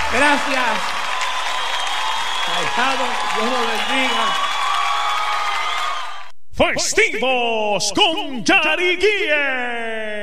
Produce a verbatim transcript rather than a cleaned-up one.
Gracias. Dios lo bendiga. Festivos con Yari Guille.